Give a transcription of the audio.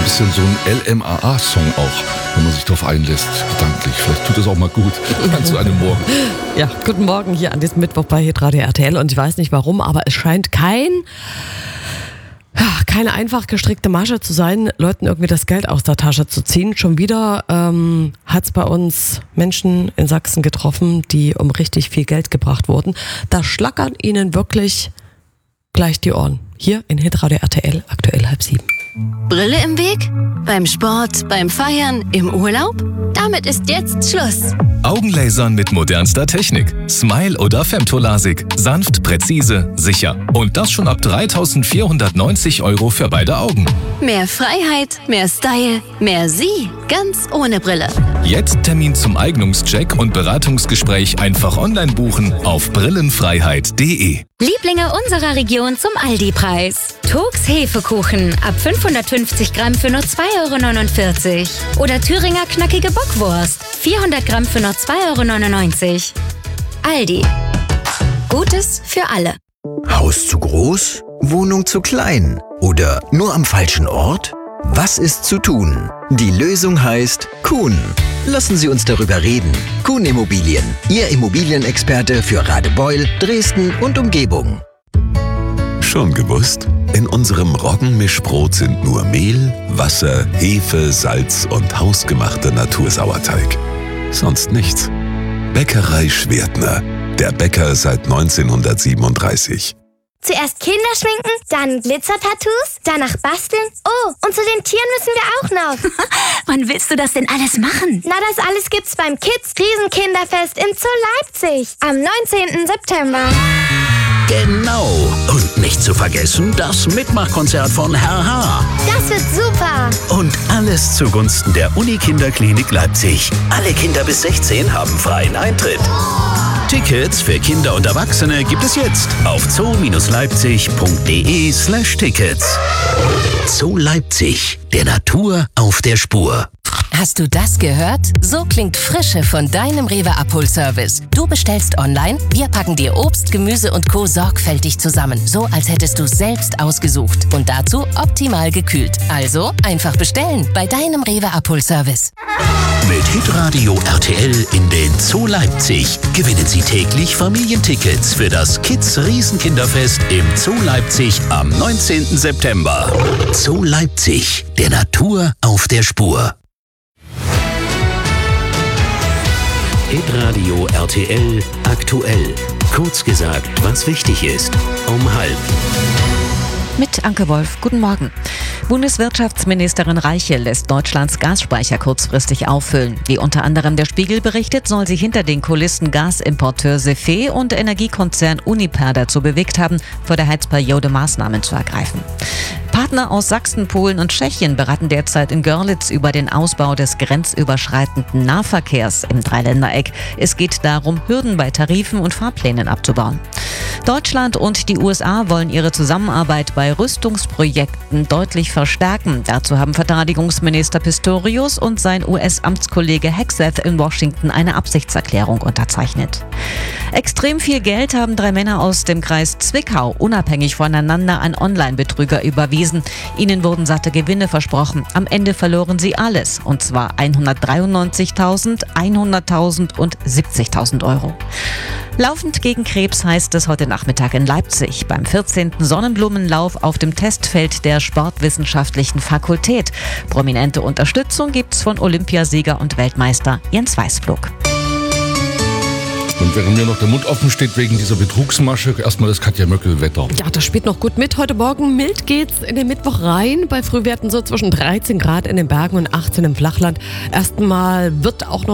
bisschen so ein LMAA-Song auch, wenn man sich darauf einlässt, gedanklich. Vielleicht tut es auch mal gut an so einem Morgen. Ja, guten Morgen hier an diesem Mittwoch bei Hitradio RTL. Und ich weiß nicht warum, aber es scheint keine einfach gestrickte Masche zu sein, Leuten irgendwie das Geld aus der Tasche zu ziehen. Schon wieder hat es bei uns Menschen in Sachsen getroffen, die um richtig viel Geld gebracht wurden. Da schlackern ihnen wirklich gleich die Ohren. Hier in Hitradio RTL, aktuell 6:30. Brille im Weg? Beim Sport, beim Feiern, im Urlaub? Damit ist jetzt Schluss. Augenlasern mit modernster Technik. Smile oder Femtolasik. Sanft, präzise, sicher. Und das schon ab 3.490 € für beide Augen. Mehr Freiheit, mehr Style, mehr Sie. Ganz ohne Brille. Jetzt Termin zum Eignungscheck und Beratungsgespräch einfach online buchen auf brillenfreiheit.de. Lieblinge unserer Region zum Aldi-Preis. Turks Hefekuchen ab 550 Gramm für nur 2,49 €. Oder Thüringer knackige Bockwurst. 400 Gramm für nur 2,99 €. Aldi. Gutes für alle. Haus zu groß? Wohnung zu klein? Oder nur am falschen Ort? Was ist zu tun? Die Lösung heißt Kuhn. Lassen Sie uns darüber reden. Kuhn Immobilien, Ihr Immobilienexperte für Radebeul, Dresden und Umgebung. Schon gewusst? In unserem Roggenmischbrot sind nur Mehl, Wasser, Hefe, Salz und hausgemachter Natursauerteig. Sonst nichts. Bäckerei Schwertner. Der Bäcker seit 1937. Zuerst Kinderschminken, dann Glitzertattoos, danach basteln. Oh, und zu den Tieren müssen wir auch noch. Wann willst du das denn alles machen? Na, das alles gibt's beim Kids Riesenkinderfest im Zoo Leipzig am 19. September. Genau. Und nicht zu vergessen, das Mitmachkonzert von Herr H. Das wird super. Und alles zugunsten der Unikinderklinik Leipzig. Alle Kinder bis 16 haben freien Eintritt. Tickets für Kinder und Erwachsene gibt es jetzt auf zoo-leipzig.de/Tickets. Zoo Leipzig, der Natur auf der Spur. Hast du das gehört? So klingt Frische von deinem Rewe Abholservice. Du bestellst online, wir packen dir Obst, Gemüse und Co. sorgfältig zusammen. So, als hättest du selbst ausgesucht. Und dazu optimal gekühlt. Also einfach bestellen bei deinem Rewe Abholservice. Mit Hitradio RTL in den Zoo Leipzig gewinnen Sie täglich Familientickets für das Kids Riesenkinderfest im Zoo Leipzig am 19. September. Zoo Leipzig, der Natur auf der Spur. Hitradio RTL aktuell. Kurz gesagt, was wichtig ist. Um 12:30. Mit Anke Wolf, guten Morgen. Bundeswirtschaftsministerin Reiche lässt Deutschlands Gasspeicher kurzfristig auffüllen. Wie unter anderem der Spiegel berichtet, soll sie hinter den Kulissen Gasimporteur Sefe und Energiekonzern Uniper dazu bewegt haben, vor der Heizperiode Maßnahmen zu ergreifen. Partner aus Sachsen, Polen und Tschechien beraten derzeit in Görlitz über den Ausbau des grenzüberschreitenden Nahverkehrs im Dreiländereck. Es geht darum, Hürden bei Tarifen und Fahrplänen abzubauen. Deutschland und die USA wollen ihre Zusammenarbeit bei Rüstungsprojekten deutlich verstärken. Dazu haben Verteidigungsminister Pistorius und sein US-Amtskollege Hegseth in Washington eine Absichtserklärung unterzeichnet. Extrem viel Geld haben 3 Männer aus dem Kreis Zwickau unabhängig voneinander an Online-Betrüger überwiesen. Ihnen wurden satte Gewinne versprochen. Am Ende verloren sie alles. Und zwar 193.000, 100.000 und 70.000 €. Laufend gegen Krebs heißt es heute Nachmittag in Leipzig beim 14. Sonnenblumenlauf auf dem Testfeld der Sportwissenschaftlichen Fakultät. Prominente Unterstützung gibt's von Olympiasieger und Weltmeister Jens Weißflog. Und während mir noch der Mund offen steht wegen dieser Betrugsmasche, erstmal das Katja Möckel-Wetter. Ja, das spielt noch gut mit. Heute Morgen mild geht's in den Mittwoch rein. Bei Frühwerten so zwischen 13 Grad in den Bergen und 18 im Flachland. Erstmal wird auch noch